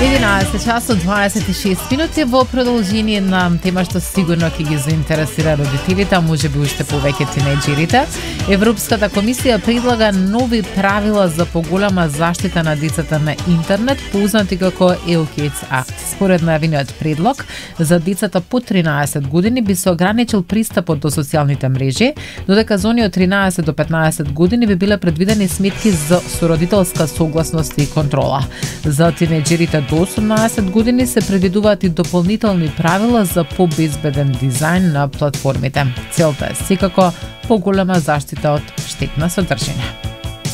11 часот 26 минути во продолжение на тема што сигурно ќе ги заинтересира родителите, а можеби уште повеќе тинејџерите. Европската комисија предлага нови правила за поголема заштита на децата на интернет, познати како EUKIDS Act. Според најавениот предлог, за децата под 13 години би се ограничил пристапот до социјалните мрежи, додека за оние од 13 до 15 години би биле предвидени сметки за сородителска согласност и контрола. За тинејџерите до 18 години се предвидуваат и дополнителни правила за побезбеден дизајн на платформите. Целта е секако поголема заштита од штетна содржина.